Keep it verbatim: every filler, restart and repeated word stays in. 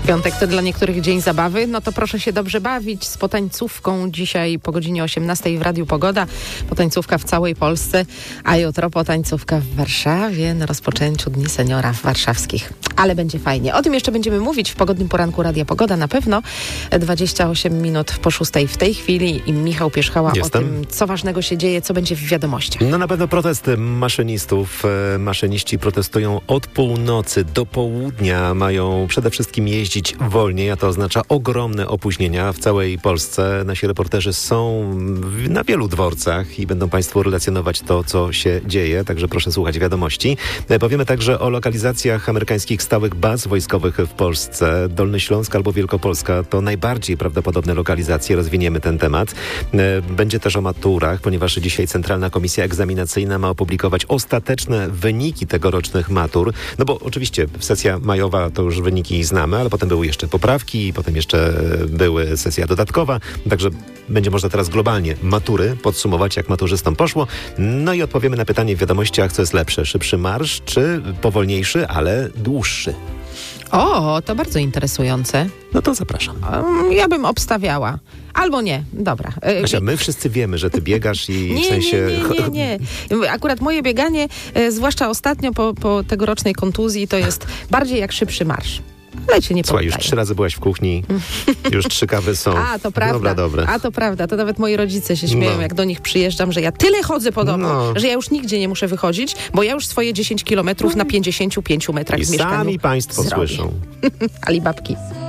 Piątek to dla niektórych dzień zabawy, no to proszę się dobrze bawić z potańcówką dzisiaj po godzinie osiemnastej w Radiu Pogoda. Potańcówka w całej Polsce, a jutro potańcówka w Warszawie na rozpoczęciu Dni Seniora warszawskich. Ale będzie fajnie. O tym jeszcze będziemy mówić w pogodnym poranku Radia Pogoda na pewno. dwadzieścia osiem minut po szóstej w tej chwili i Michał Pierzchała Jestem. o tym, co ważnego się dzieje, co będzie w wiadomościach. No na pewno protesty maszynistów. Maszyniści protestują od północy do południa. Mają przede wszystkim jeździć wolniej, a to oznacza ogromne opóźnienia w całej Polsce. Nasi reporterzy są na wielu dworcach i będą Państwu relacjonować to, co się dzieje, także proszę słuchać wiadomości. Powiemy także o lokalizacjach amerykańskich stałych baz wojskowych w Polsce. Dolny Śląsk albo Wielkopolska to najbardziej prawdopodobne lokalizacje. Rozwiniemy ten temat. Będzie też o maturach, ponieważ dzisiaj Centralna Komisja Egzaminacyjna ma opublikować ostateczne wyniki tegorocznych matur. No bo oczywiście sesja majowa to już wyniki znamy, ale potem były jeszcze poprawki, potem jeszcze były sesja dodatkowa, także będzie można teraz globalnie matury podsumować, jak maturzystom poszło. No i odpowiemy na pytanie w wiadomościach, co jest lepsze, szybszy marsz czy powolniejszy, ale dłuższy. O, to bardzo interesujące. No to zapraszam. Um, ja bym obstawiała. Albo nie. Dobra. Kasia, my wszyscy wiemy, że ty biegasz i nie, w sensie... Nie, nie, nie, nie. Akurat moje bieganie, e, zwłaszcza ostatnio po, po tegorocznej kontuzji, to jest bardziej jak szybszy marsz. Ale cię nie Słuchaj, już poddaję. trzy razy byłaś w kuchni, już trzy kawy są. A, to prawda. Dobra, dobra. A, to prawda. To nawet moi rodzice się śmieją, No. jak do nich przyjeżdżam, że ja tyle chodzę po domu, No. że ja już nigdzie nie muszę wychodzić, bo ja już swoje dziesięć kilometrów na pięćdziesięciu pięciu metrach I w mieszkaniu sami Państwo zrobię. słyszą. Alibabki.